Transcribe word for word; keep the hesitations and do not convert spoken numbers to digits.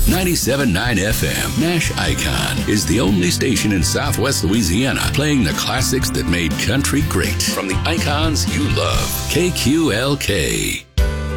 ninety-seven point nine F M. Nash Icon is the only station in Southwest Louisiana playing the classics that made country great. From the icons you love. K Q L K.